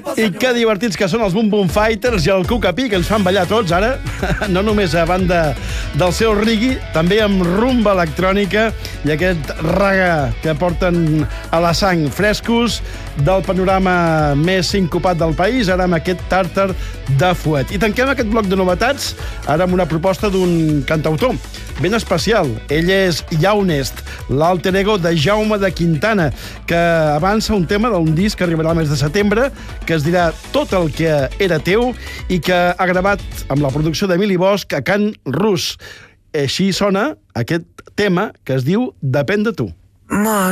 I que divertits que són els Boom Boom Fighters i el Cucapí, que ens fan ballar tots ara, no només a banda del seu rigui, també amb rumba electrònica i aquest raga que porten a la sang, frescos del panorama més sincopat del país, ara amb aquest tàrtar de fuet. I tanquem aquest bloc de novetats ara amb una proposta d'un cantautor ben especial. Ell és Yaunest, l'alter ego de Jaume de Quintana, que avança un tema d'un disc que arribarà al mes de setembre, que es dirà Tot el que era teu, i que ha gravat amb la producció d'Emili Bosch a Can Rus. Així sona aquest tema que es diu Depèn de tu.